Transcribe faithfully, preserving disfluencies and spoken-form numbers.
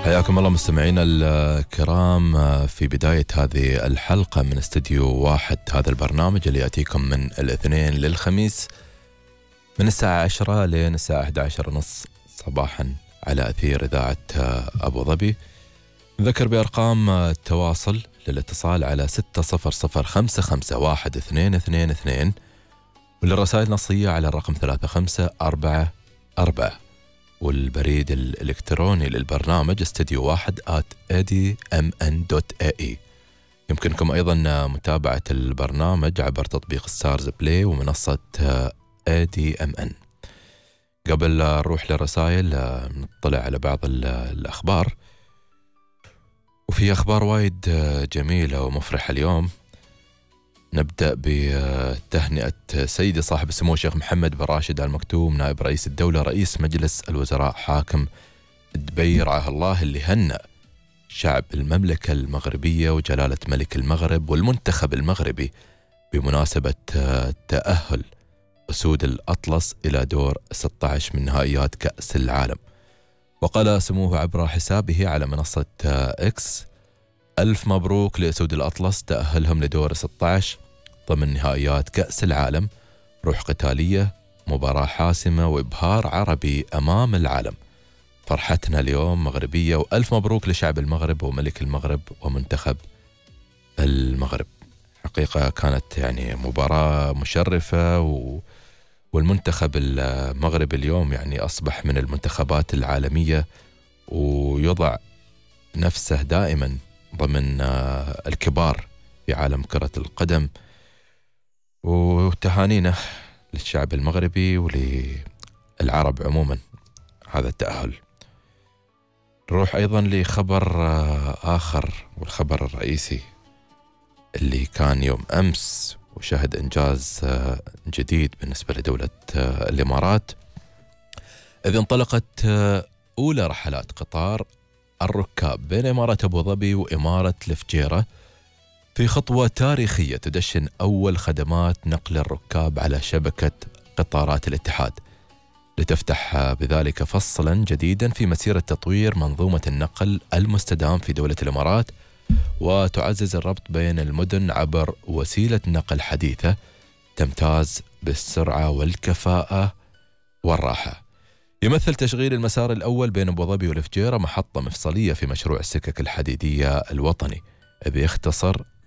حياكم الله مستمعينا الكرام في بداية هذه الحلقة من استديو واحد، هذا البرنامج اللي يأتيكم من الاثنين للخميس من الساعة عشرة لين الساعة أحد عشر ونص صباحا على أثير إذاعة أبو ظبي. نذكر بأرقام التواصل للاتصال على ستة صفر صفر خمسة خمسة واحد اثنين اثنين اثنين، وللرسائل نصية على الرقم ثلاثة خمسة أربعة أربعة، والبريد الإلكتروني للبرنامج استديو واحد آت إيه دي إم إن دوت إيه إي. يمكنكم أيضا متابعة البرنامج عبر تطبيق ستارز بلاي ومنصة إيه دي إم إن. قبل نروح للرسائل نطلع على بعض الأخبار، وفي أخبار وايد جميلة ومفرحة اليوم. نبدأ بتهنئة سيدي صاحب السمو الشيخ محمد بن راشد آل مكتوم نائب رئيس الدولة رئيس مجلس الوزراء حاكم دبي رعاه الله، اللي هنأ شعب المملكة المغربية وجلالة ملك المغرب والمنتخب المغربي بمناسبة تأهل أسود الأطلس إلى دور ستة عشر من نهائيات كأس العالم. وقال سموه عبر حسابه على منصة إكس: ألف مبروك لأسود الأطلس، تأهلهم لدور ستة عشر ضمن نهائيات كأس العالم. روح قتالية، مباراة حاسمة وإبهار عربي أمام العالم. فرحتنا اليوم مغربية، وألف مبروك لشعب المغرب وملك المغرب ومنتخب المغرب. حقيقة كانت يعني مباراة مشرفة، و والمنتخب المغربي اليوم يعني أصبح من المنتخبات العالمية ويضع نفسه دائما ضمن الكبار في عالم كرة القدم. وتهانينا للشعب المغربي وللعرب عموما هذا التأهل. نروح أيضا لخبر آخر، والخبر الرئيسي اللي كان يوم أمس وشهد إنجاز جديد بالنسبة لدولة الإمارات، إذ انطلقت أولى رحلات قطار الركاب بين إمارة أبو ظبي وإمارة الفجيرة في خطوة تاريخية تدشن أول خدمات نقل الركاب على شبكة قطارات الاتحاد، لتفتح بذلك فصلا جديدا في مسيرة تطوير منظومة النقل المستدام في دولة الإمارات، وتعزز الربط بين المدن عبر وسيلة نقل حديثة تمتاز بالسرعة والكفاءة والراحة. يمثل تشغيل المسار الأول بين أبو ظبي والفجيرة محطة مفصلية في مشروع السكك الحديدية الوطني، إذ يختصر